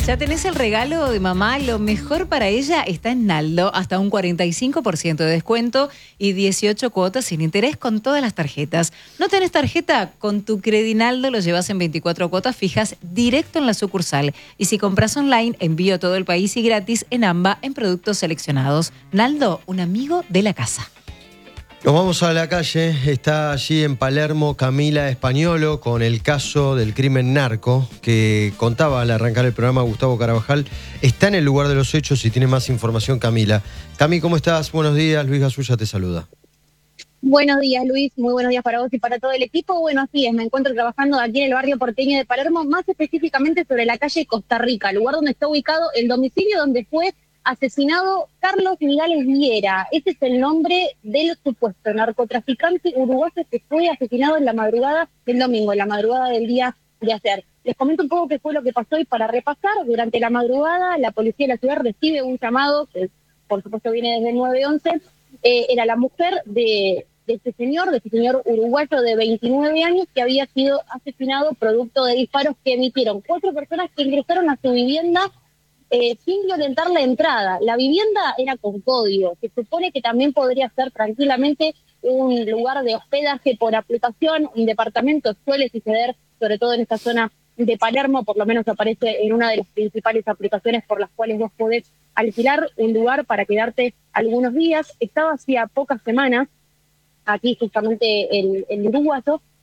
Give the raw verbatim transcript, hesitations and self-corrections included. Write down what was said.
Ya tenés el regalo de mamá, lo mejor para ella está en Naldo, hasta un cuarenta y cinco por ciento de descuento y dieciocho cuotas sin interés con todas las tarjetas. ¿No tenés tarjeta? Con tu Credinaldo lo llevas en veinticuatro cuotas fijas directo en la sucursal. Y si compras online, envío a todo el país y gratis en AMBA en productos seleccionados. Naldo, un amigo de la casa. Nos vamos a la calle, está allí en Palermo Camila Españolo con el caso del crimen narco que contaba al arrancar el programa Gustavo Carabajal. Está en el lugar de los hechos y tiene más información Camila. Cami, ¿cómo estás? Buenos días, Luis Gasulla te saluda. Buenos días, Luis. Muy buenos días para vos y para todo el equipo. Bueno, así es, me encuentro trabajando aquí en el barrio porteño de Palermo, más específicamente sobre la calle Costa Rica, lugar donde está ubicado el domicilio donde fue asesinado Carlos Migales Viera. Ese es el nombre del supuesto narcotraficante uruguayo que fue asesinado en la madrugada del domingo, en la madrugada del día de ayer. Les comento un poco qué fue lo que pasó y para repasar, durante la madrugada la policía de la ciudad recibe un llamado, que por supuesto viene desde el nueve once, eh, era la mujer de, de este señor, de este señor uruguayo de veintinueve años que había sido asesinado producto de disparos que emitieron cuatro personas que ingresaron a su vivienda Eh, sin violentar la entrada. La vivienda era con código. Se supone que también podría ser tranquilamente un lugar de hospedaje por aplicación, un departamento. Suele suceder, sobre todo en esta zona de Palermo, por lo menos aparece en una de las principales aplicaciones por las cuales vos podés alquilar un lugar para quedarte algunos días. Estaba hacía pocas semanas aquí justamente el, el uruguayo,